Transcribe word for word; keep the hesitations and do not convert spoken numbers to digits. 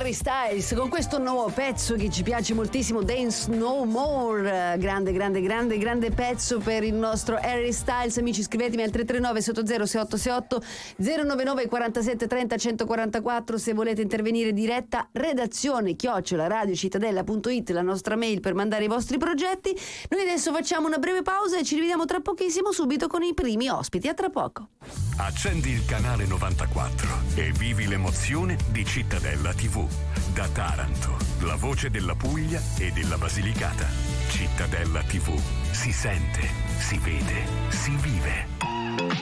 Harry Styles con questo nuovo pezzo che ci piace moltissimo, Dance No More. Grande, grande, grande, grande pezzo per il nostro Harry Styles. Amici, scrivetemi al tre tre nove sotto zero sei otto sei otto zero nove nove quarantasette trenta centoquarantaquattro se volete intervenire. Diretta redazione chiocciola radiocittadella punto it, la nostra mail per mandare i vostri progetti. Noi adesso facciamo una breve pausa e ci rivediamo tra pochissimo subito con i primi ospiti. A tra poco. Accendi il canale novantaquattro e vivi l'emozione di Cittadella tivù. Da Taranto, la voce della Puglia e della Basilicata. Cittadella tivù. Si sente, si vede, si vive.